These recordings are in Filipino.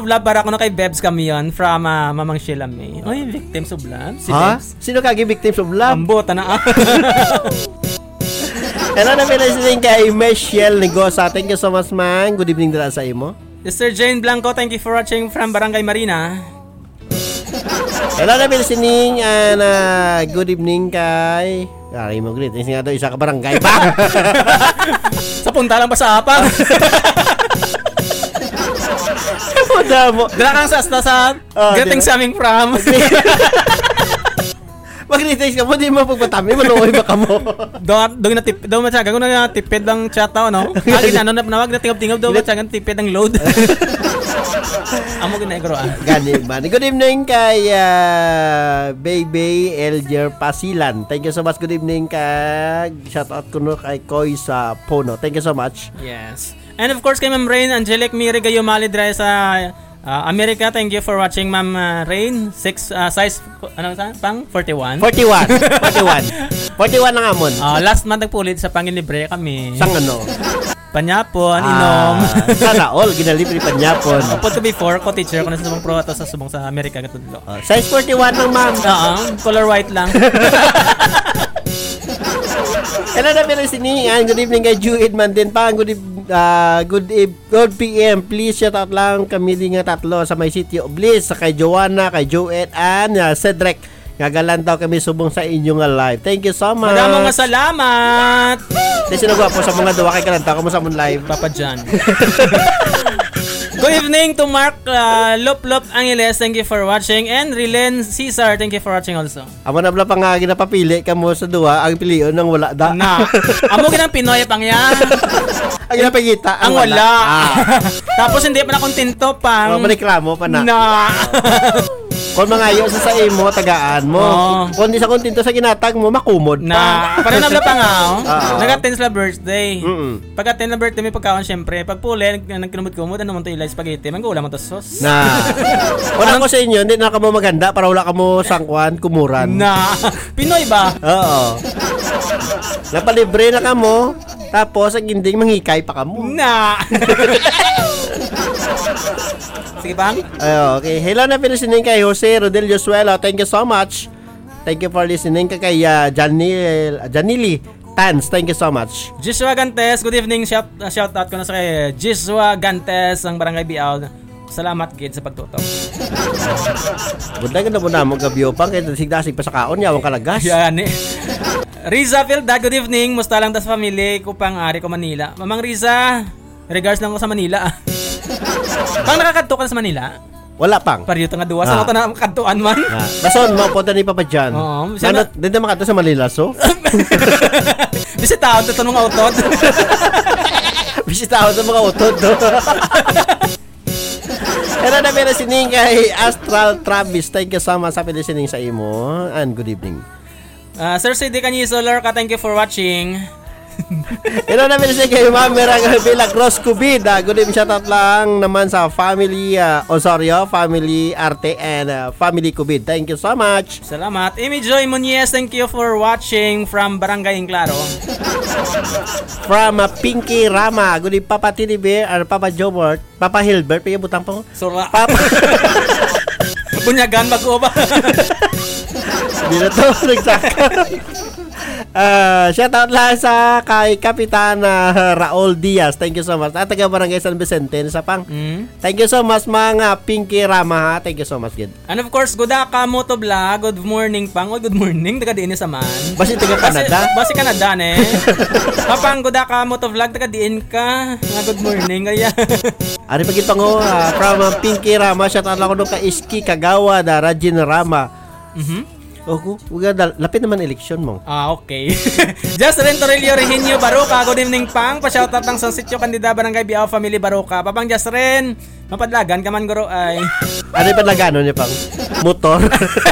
of Love para ako na kay Bebs Camion from Mamang Sheila May. Oy, Victims of Love. Si ha? Bebs. Sino kagi Victims of Love? Ambota na. Hello na listening kay Michelle Negosa. Thank you so much, man. Good evening dala sa imo. Mr. Jane Blanco, thank you for watching from Barangay Marina. Hello na listening and good evening kay Kari mo greetings nga daw isa ka barangay pa. Sa punta lang pa sa apang. Mo. Dala kang sa greetings coming from. Mag-greetings ka mo, di mo pagpatami, maluoy ba ka mo? Doon matyaga, kung natipid ng chat no? Nawag na tingab-tingab, doon matyaga tipid ng load. Amo ginagro Gani ba? Good evening kay Baby Elger Pasilan. Thank you so much. Good evening kay shout out kuno kay Koy sa Pono. Thank you so much. Yes. And of course kay Ma'am Rain Angelic Miri Gayumali dre sa America. Thank you for watching Ma'am Rain. Size pang 41. 41 na amon. Last month nagpulit sa Pangilibre kami. Sang ano? Panyapon, inom. Sana all ginalibre panyapon. Upod to before ko teacher ko na sa subong pro sa subong sa Amerika katudlo. Size 41 lang, ma'am. Color white lang. Hello na pero siningan. Good evening kay Juid man din pa. Good PM. Please shout out lang kami din nga tatlo sa may City of Bliss, sa kay Joanna, kay Joet and Cedric. Ngagalan daw kami subong sa inyong live. Thank you so much. Maraming salamat. Kasi nagwa po sa mga duwa kay kalanta ko mo sa mong live. Papa John. Good evening to Mark Lop Angeles. Thank you for watching. And Rilen Cesar. Thank you for watching also. Amo na bala pang ginapapili ka mo sa duwa. Ang piliyon ng wala da. Amo ginang Pinoy pang yan. Ang ginapagita. Ang wala. Tapos hindi pa na kontento pang. Mareklamo pa na. Kung mangayo sa imo, tagaan mo. Kung di sa kontento sa ginatag mo, makumod pa. Parang nabla pa nga, nag-attend sa birthday. Pag-attend na birthday, may pagkaon syempre. Pag puli, nagkinumod-kumod, ano man to ilay spaghetti, mag-ulam mo to sauce. Wala ko sa inyo, hindi na ka mo maganda para wala ka mo sangkwan, kumuran. Pinoy ba? Oo. Napalibre na ka mo, tapos ang ginding manghikay pa ka mo. Sige bang? Okay. Hello na listening kay Jose Rodel Josuelo. Thank you so much. Thank you for listening kay Janili Tans. Thank you so much. Joshua Gantes, good evening. Shout out ko na sa kay Joshua Gantes ng Barangay Biao. Salamat gid sa pagtutok. Buday ka na mo gabiyo pang kay sigdasig pa sa kaon yawang kalagas. Yan eh. Riza Pilda, good evening. Musta lang tas family ko pang ari ko Manila. Mamang Riza, regards lang ko sa Manila. Pang nakakadto ka sa Manila? Wala pang. Pariyo nga duwa sa na kadtuan man. Bason mo punta ni Papa John. Oo. Dito makadto sa Manila so. Bisitaon to mga utod. Bisitaon sa mga utod do. Pero na meron sining kay Astral Travis. Thank you so much sa listening sa imo and good evening. Sir CD Canyiso Lorca, thank you for watching. Hello na minsan kayo Ma'am Merang Villa Cross Cubid. Good evening, shout out lang naman sa family Osorio, family Arte and family Cubid. Thank you so much. Salamat. Amy Joy Muñez, thank you for watching from Barangay Inclaro. From Pinky Rama. Good evening Papa Tini Bear or Papa Jobert, Papa Hilbert, piyabutang po. Sura. Papa Bunyagan bago ba? Hindi na to nagsaka. Shout out lang sa kay Kapitan Raul Diaz. Thank you so much. At taga Barangay San Vicente sa pang. Thank you so much mga Pinky Rama. Thank you so much gid. And of course, Gudaka Moto Vlog. Good morning pang. Good morning taga diin sa man. Basi taga Canada. Basi Canada ne. Papang Gudaka Moto Vlog taga diin ka. Nga good morning kaya. Ari pagit pango from Pinky Rama. Shout out lang ko kay Iski Kagawa da Rajin Rama. Lapit naman eleksyon mo. Okay. Just Rentorillo Rehinio Baroka. Good evening pang. Pa-shoutout ng Sonsitio Kandida Barangay Biao Family Baroka. Papang Just Ren. Mapadlagan ka man guro ay. Ano yung padlagano niya pang? Motor.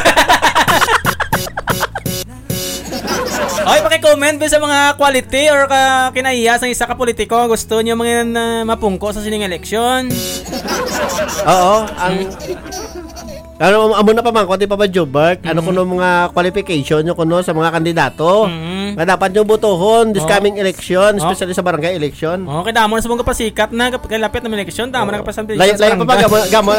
Okay, paki-comment ba sa mga quality or kinaiya sa isa ka politiko gusto niyo mga mapungko sa sining eleksyon? Oo, amo na pa man konti pa ba Jobert? Ano kuno mga qualification nyo kuno sa mga kandidato? Nga dapat nyo botohon this coming election, especially sa barangay election. Okay, damo na sa mga pasikat na kapag lapit ng eleksyon, damo na kapasan. Layo pa ba gamo